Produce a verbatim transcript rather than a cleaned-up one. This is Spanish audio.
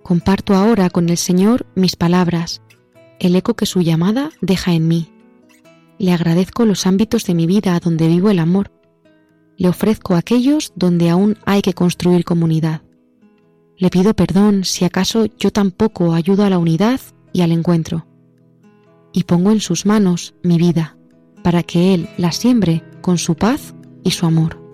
Comparto ahora con el Señor mis palabras, el eco que su llamada deja en mí. Le agradezco los ámbitos de mi vida donde vivo el amor. Le ofrezco aquellos donde aún hay que construir comunidad. Le pido perdón si acaso yo tampoco ayudo a la unidad y al encuentro. Y pongo en sus manos mi vida, para que Él la siembre con su paz y su amor.